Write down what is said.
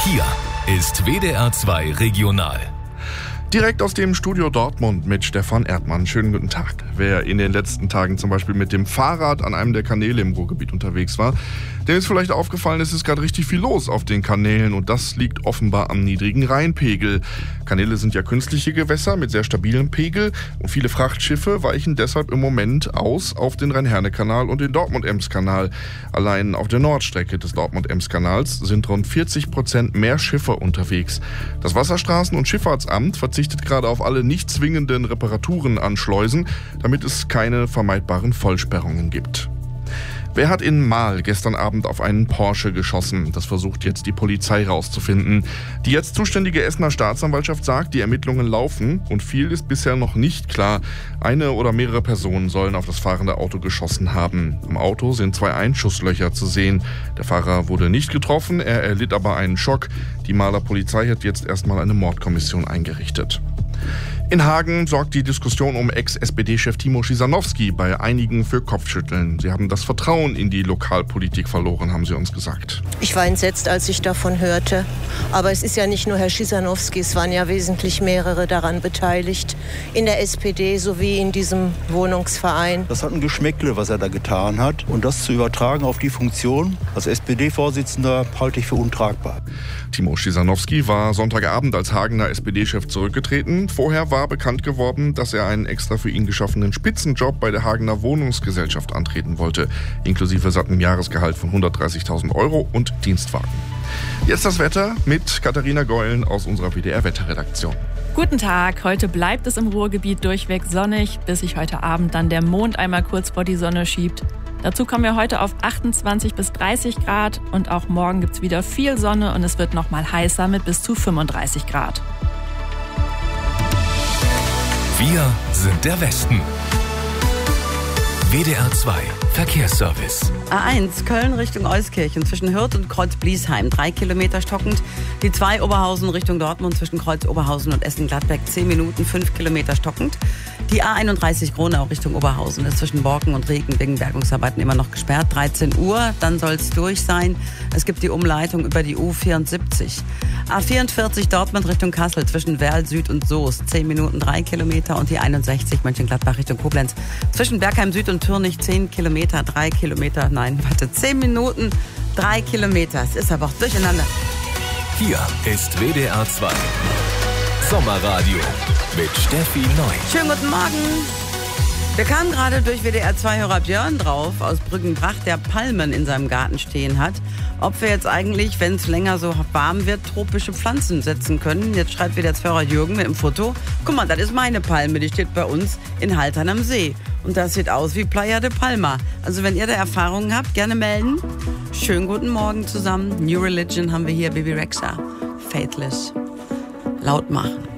Hier ist WDR 2 Regional. Direkt aus dem Studio Dortmund mit Stefan Erdmann. Schönen guten Tag. Wer in den letzten Tagen zum Beispiel mit dem Fahrrad an einem der Kanäle im Ruhrgebiet unterwegs war, dem ist vielleicht aufgefallen, es ist gerade richtig viel los auf den Kanälen und das liegt offenbar am niedrigen Rheinpegel. Kanäle sind ja künstliche Gewässer mit sehr stabilem Pegel und viele Frachtschiffe weichen deshalb im Moment aus auf den Rhein-Herne-Kanal und den Dortmund-Ems-Kanal. Allein auf der Nordstrecke des Dortmund-Ems-Kanals sind rund 40% mehr Schiffe unterwegs. Das Wasserstraßen- und Schifffahrtsamt verzichtet gerade auf alle nicht zwingenden Reparaturen an Schleusen, damit es keine vermeidbaren Vollsperrungen gibt. Wer hat in Marl gestern Abend auf einen Porsche geschossen? Das versucht jetzt die Polizei rauszufinden. Die jetzt zuständige Essener Staatsanwaltschaft sagt, die Ermittlungen laufen und viel ist bisher noch nicht klar. Eine oder mehrere Personen sollen auf das fahrende Auto geschossen haben. Im Auto sind 2 Einschusslöcher zu sehen. Der Fahrer wurde nicht getroffen, er erlitt aber einen Schock. Die Marler Polizei hat jetzt erstmal eine Mordkommission eingerichtet. In Hagen sorgt die Diskussion um Ex-SPD-Chef Timo Schisanowski bei einigen für Kopfschütteln. Sie haben das Vertrauen in die Lokalpolitik verloren, haben sie uns gesagt. Ich war entsetzt, als ich davon hörte. Aber es ist ja nicht nur Herr Schisanowski, es waren ja wesentlich mehrere daran beteiligt. In der SPD sowie in diesem Wohnungsverein. Das hat ein Geschmäckle, was er da getan hat. Und das zu übertragen auf die Funktion als SPD-Vorsitzender halte ich für untragbar. Timo Schisanowski war Sonntagabend als Hagener SPD-Chef zurückgetreten. Vorher war bekannt geworden, dass er einen extra für ihn geschaffenen Spitzenjob bei der Hagener Wohnungsgesellschaft antreten wollte, inklusive sattem Jahresgehalt von 130.000 € und Dienstwagen. Jetzt das Wetter mit Katharina Geulen aus unserer WDR-Wetterredaktion. Guten Tag, heute bleibt es im Ruhrgebiet durchweg sonnig, bis sich heute Abend dann der Mond einmal kurz vor die Sonne schiebt. Dazu kommen wir heute auf 28 bis 30 Grad und auch morgen gibt es wieder viel Sonne und es wird noch mal heißer mit bis zu 35 Grad. Wir sind der Westen. WDR 2 Verkehrsservice. A1 Köln Richtung Euskirchen zwischen Hürth und Kreuz-Bliesheim 3 Kilometer stockend. Die 2 Oberhausen Richtung Dortmund zwischen Kreuz-Oberhausen und Essen-Gladbeck 10 Minuten 5 Kilometer stockend. Die A31 Gronau Richtung Oberhausen ist zwischen Borken und Regen wegen Bergungsarbeiten immer noch gesperrt. 13 Uhr, dann soll es durch sein. Es gibt die Umleitung über die U74. A44 Dortmund Richtung Kassel zwischen Werl Süd und Soest 10 Minuten 3 Kilometer und die 61 Mönchengladbach Richtung Koblenz zwischen Bergheim Süd und Türnich 10 Kilometer, 10 Minuten 3 Kilometer. Es ist aber auch durcheinander. Hier ist WDR 2 Sommerradio mit Steffi Neu. Schönen guten Morgen. Wir kamen gerade durch WDR 2-Hörer Björn drauf aus Brüggenbrach, der Palmen in seinem Garten stehen hat. Ob wir jetzt eigentlich, wenn es länger so warm wird, tropische Pflanzen setzen können. Jetzt schreibt WDR 2-Hörer Jürgen mit dem Foto. Guck mal, das ist meine Palme, die steht bei uns in Haltern am See. Und das sieht aus wie Playa de Palma. Also wenn ihr da Erfahrungen habt, gerne melden. Schönen guten Morgen zusammen. New Religion haben wir hier, Bibi Rexha. Faithless. Laut machen.